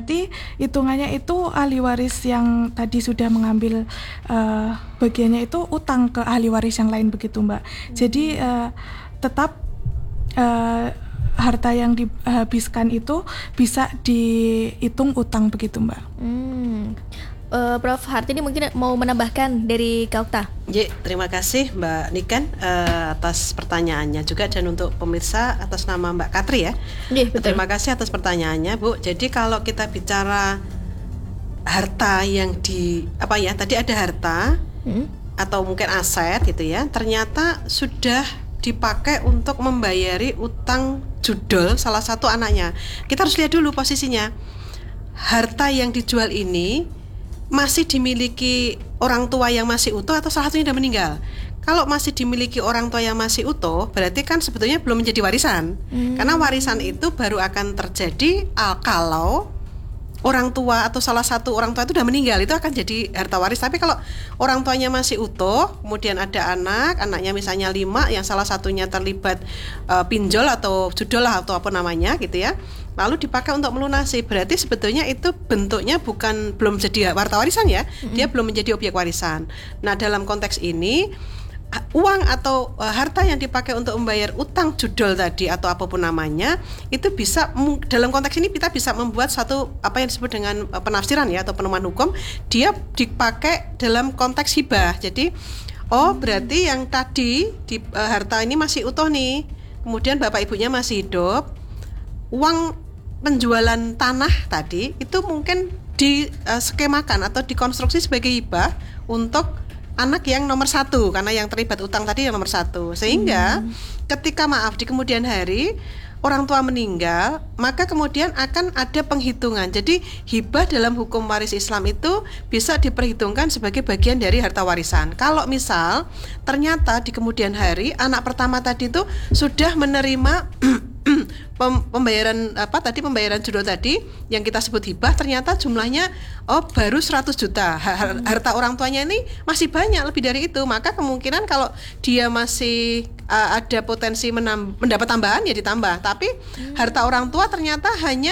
berarti hitungannya itu ahli waris yang tadi sudah mengambil bagiannya itu utang ke ahli waris yang lain begitu Mbak. Jadi tetap harta yang dihabiskan itu bisa dihitung utang begitu Mbak. Prof. Hartini mungkin mau menambahkan dari Kaukta. Terima kasih Mbak Niken atas pertanyaannya juga, dan untuk pemirsa atas nama Mbak Katri ya. Terima kasih atas pertanyaannya Bu. Jadi kalau kita bicara harta yang tadi ada harta atau mungkin aset gitu ya, ternyata sudah dipakai untuk membayari utang judul salah satu anaknya. Kita harus lihat dulu posisinya. Harta yang dijual ini masih dimiliki orang tua yang masih utuh atau salah satunya sudah meninggal. Kalau masih dimiliki orang tua yang masih utuh, berarti kan sebetulnya belum menjadi warisan. Karena warisan itu baru akan terjadi kalau orang tua atau salah satu orang tua itu sudah meninggal, itu akan jadi harta waris. Tapi kalau orang tuanya masih utuh, kemudian ada anaknya misalnya 5, yang salah satunya terlibat pinjol atau judol atau apa namanya gitu ya, lalu dipakai untuk melunasi, berarti sebetulnya itu bentuknya belum jadi harta warisan ya, dia belum menjadi objek warisan. Nah dalam konteks ini uang atau harta yang dipakai untuk membayar utang judol tadi atau apapun namanya, itu bisa dalam konteks ini kita bisa membuat satu apa yang disebut dengan penafsiran ya atau penemuan hukum, dia dipakai dalam konteks hibah. Jadi berarti yang tadi harta ini masih utuh nih, kemudian bapak ibunya masih hidup, uang penjualan tanah tadi itu mungkin diskemakan atau dikonstruksi sebagai hibah untuk anak yang nomor 1, karena yang terlibat utang tadi yang nomor 1. Sehingga ketika di kemudian hari orang tua meninggal, maka kemudian akan ada penghitungan. Jadi hibah dalam hukum waris Islam itu bisa diperhitungkan sebagai bagian dari harta warisan. Kalau misal ternyata di kemudian hari anak pertama tadi itu sudah menerima pembayaran judul tadi yang kita sebut hibah, ternyata jumlahnya baru 100 juta. Harta orang tuanya ini masih banyak lebih dari itu, maka kemungkinan kalau dia masih ada potensi mendapat tambahan ya ditambah. Tapi harta orang tua ternyata hanya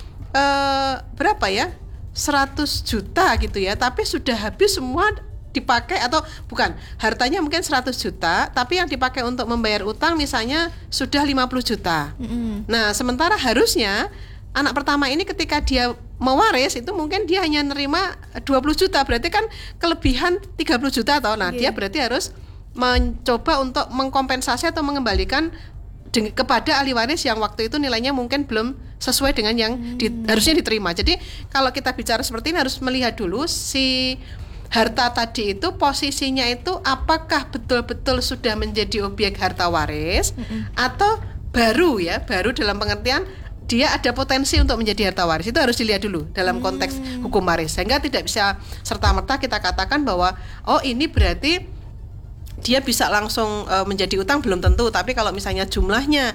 berapa ya, 100 juta gitu ya, tapi sudah habis semua dipakai, atau bukan, hartanya mungkin 100 juta tapi yang dipakai untuk membayar utang misalnya sudah 50 juta. Nah sementara harusnya anak pertama ini ketika dia mewaris itu mungkin dia hanya nerima 20 juta, berarti kan kelebihan 30 juta atau dia berarti harus mencoba untuk mengkompensasi atau mengembalikan kepada ahli waris yang waktu itu nilainya mungkin belum sesuai dengan yang harusnya diterima. Jadi kalau kita bicara seperti ini harus melihat dulu si harta tadi itu posisinya itu apakah betul-betul sudah menjadi objek harta waris atau baru dalam pengertian dia ada potensi untuk menjadi harta waris. Itu harus dilihat dulu dalam konteks hukum waris, sehingga tidak bisa serta-merta kita katakan bahwa ini berarti dia bisa langsung menjadi utang, belum tentu. Tapi kalau misalnya jumlahnya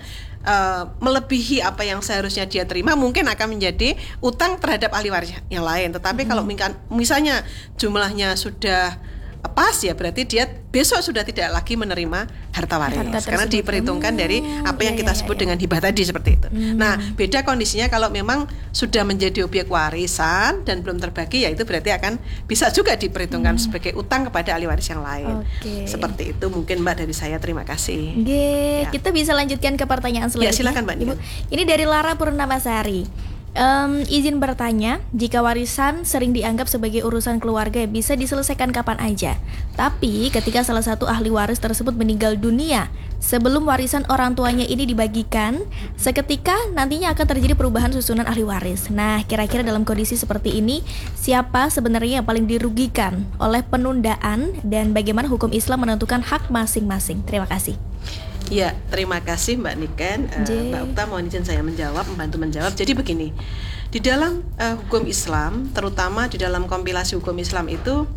melebihi apa yang seharusnya dia terima, mungkin akan menjadi utang terhadap ahli waris yang lain. Tetapi kalau misalnya jumlahnya sudah pas ya, berarti dia besok sudah tidak lagi menerima harta waris karena diperhitungkan dari apa yang kita sebut dengan hibah tadi, seperti itu. Nah beda kondisinya kalau memang sudah menjadi objek warisan dan belum terbagi, ya itu berarti akan bisa juga diperhitungkan sebagai utang kepada ahli waris yang lain. Seperti itu mungkin Mbak dari saya. Terima kasih. Kita bisa lanjutkan ke pertanyaan selanjutnya. Ya silakan Mbak Ibu. Ini dari Lara Purnamasari. Izin bertanya, jika warisan sering dianggap sebagai urusan keluarga bisa diselesaikan kapan aja, tapi ketika salah satu ahli waris tersebut meninggal dunia sebelum warisan orang tuanya ini dibagikan, seketika nantinya akan terjadi perubahan susunan ahli waris. Nah, kira-kira dalam kondisi seperti ini, siapa sebenarnya yang paling dirugikan oleh penundaan dan bagaimana hukum Islam menentukan hak masing-masing? Terima kasih. Ya, terima kasih Mbak Niken. Mbak Ukta, mohon izin saya membantu menjawab. Jadi begini, di dalam hukum Islam, terutama di dalam kompilasi hukum Islam itu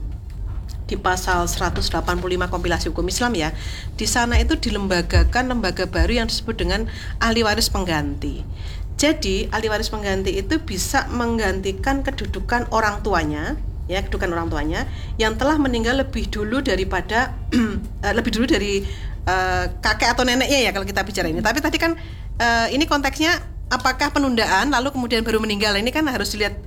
di pasal 185 kompilasi hukum Islam ya, di sana itu dilembagakan lembaga baru yang disebut dengan ahli waris pengganti. Jadi ahli waris pengganti itu bisa menggantikan kedudukan orang tuanya, ya, kedudukan orang tuanya yang telah meninggal lebih dulu dari kakek atau neneknya ya kalau kita bicara ini. Tapi tadi kan ini konteksnya apakah penundaan lalu kemudian baru meninggal, ini kan harus dilihat